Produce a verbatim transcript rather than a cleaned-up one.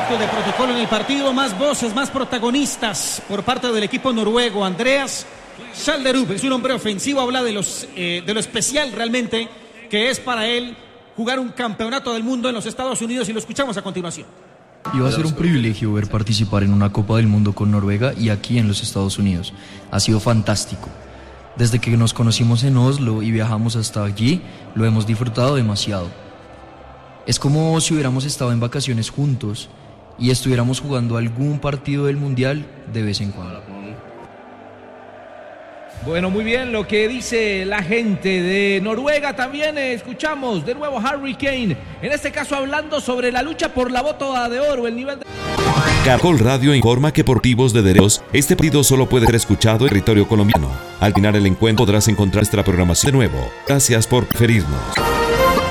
actos de protocolo en el partido, más voces, más protagonistas por parte del equipo noruego. Andreas Schalderup es un hombre ofensivo, habla de, los, eh, de lo especial realmente que es para él jugar un campeonato del mundo en los Estados Unidos, y lo escuchamos a continuación. Iba a ser un privilegio ver participar en una Copa del Mundo con Noruega y aquí en los Estados Unidos. Ha sido fantástico. Desde que nos conocimos en Oslo y viajamos hasta allí, lo hemos disfrutado demasiado. Es como si hubiéramos estado en vacaciones juntos y estuviéramos jugando algún partido del Mundial de vez en cuando. Bueno, muy bien lo que dice la gente de Noruega. También eh, escuchamos de nuevo Harry Kane, en este caso hablando sobre la lucha por la bota de oro, el nivel de... Caracol Radio informa que por motivos de derechos, este partido solo puede ser escuchado en territorio colombiano. Al final el encuentro podrás encontrar nuestra programación de nuevo. Gracias por preferirnos.